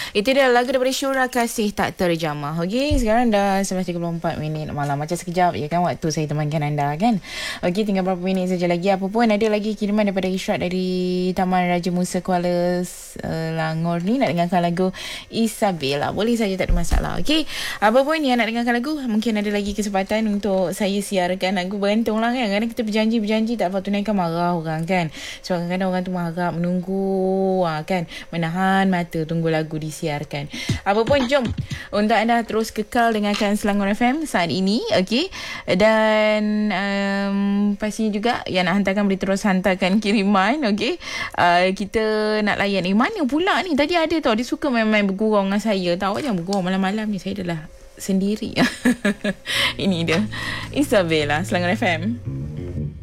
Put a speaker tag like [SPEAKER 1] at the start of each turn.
[SPEAKER 1] Itu dia lagu daripada Syura Kasih Tak Terjamah. Okey, sekarang dah 11.34 malam. Macam sekejap je kan waktu saya temankan anda kan. Okey, tinggal berapa minit saja lagi. Apa pun ada lagi kiriman daripada Ishrad dari Taman Raja Musa Kuala Selangor ni nak dengarkan lagu Isabella. Boleh saja, tak ada masalah. Okey, apa pun yang nak dengarkan lagu, mungkin ada lagi kesempatan untuk saya siarkan lagu. Beruntung lah kan. Kadang kita berjanji tak apa, tunaikan marah orang kan. Sebab kadang-kadang orang tu harap menunggu kan, menahan mata tunggu lagu disiarkan. Apa pun, jom untuk anda terus kekal dengarkan Selangor FM saat ini. Okey, dan pastinya juga yang nak hantarkan boleh terus hantarkan kiriman. Okey, kita nak layan. Mana pula ni, tadi ada tau, dia suka main-main bergurau dengan saya. Tahu jangan bergurau malam-malam ni, saya adalah sendiri. Ini dia Isabella, Selangor FM.